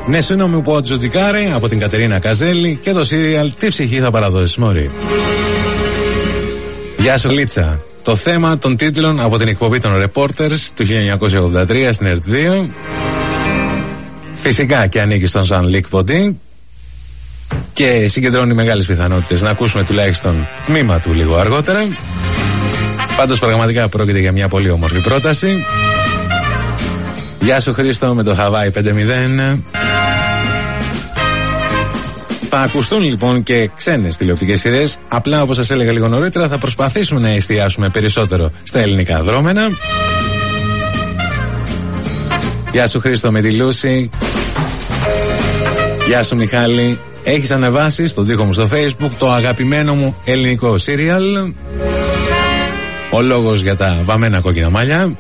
Nessuno mi può giudicare από την Κατερίνα Καζέλη και το σύριαλ Τι ψυχή θα παραδώσεις μωρή. Γεια σου Λίτσα. Το θέμα των τίτλων από την εκπομπή των Reporters του 1983 στην ΕΡΤ2. Φυσικά και ανήκει στον Ζαν Λικ Ποντί και συγκεντρώνει μεγάλες πιθανότητες να ακούσουμε τουλάχιστον τμήμα του λίγο αργότερα. Πάντως πραγματικά πρόκειται για μια πολύ όμορφη πρόταση. Γεια σου Χρήστο με το Hawaii 5-0. Θα ακουστούν λοιπόν και ξένες τηλεοπτικές σειρές. Απλά όπως σας έλεγα λίγο νωρίτερα θα προσπαθήσουμε να εστιάσουμε περισσότερο στα ελληνικά δρόμενα. Γεια σου Χρήστο με τη Λούση. Γεια σου Μιχάλη. Έχεις ανεβάσει στον τοίχο μου στο Facebook το αγαπημένο μου ελληνικό σύριαλ. Ο λόγος για τα βαμμένα κόκκινα μάλια.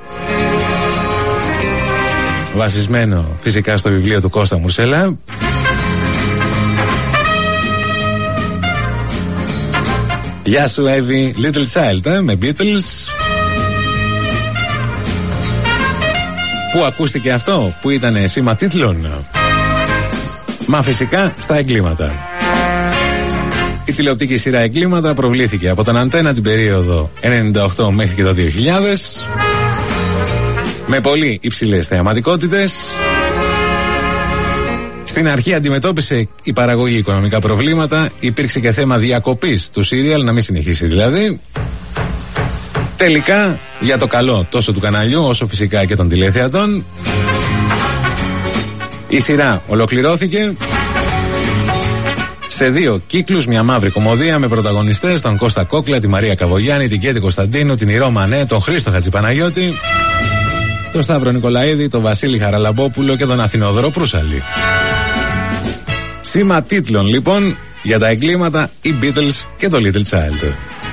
Βασισμένο φυσικά στο βιβλίο του Κώστα Μουρσέλα. Γεια σου Εύη, Little Child με Beatles. Πού ακούστηκε αυτό που ήταν σήμα τίτλων? Μα φυσικά στα εγκλήματα. Η τηλεοπτική σειρά Εγκλήματα προβλήθηκε από τον Αντένα την περίοδο 98 μέχρι και το 2000 με πολύ υψηλές θεαματικότητες. Στην αρχή αντιμετώπισε η παραγωγή οικονομικά προβλήματα, υπήρξε και θέμα διακοπής του σύριαλ, να μην συνεχίσει δηλαδή. Τελικά, για το καλό τόσο του καναλιού όσο φυσικά και των τηλεθεατών, η σειρά ολοκληρώθηκε σε 2 κύκλους, μια μαύρη κομμωδία με πρωταγωνιστές τον Κώστα Κόκλα, τη Μαρία Καβογιάννη, την Κέτη Κωνσταντίνου, την Ηρώ Μανέ, τον Χρήστο Χατζηπαναγιώτη, τον Σταύρο Νικολαίδη, τον Βασίλη Χαραλαμπόπουλο και τον Αθηνόδωρο Προύσαλη. Σήμα τίτλων λοιπόν για τα εγκλήματα, οι Beatles και το Little Child.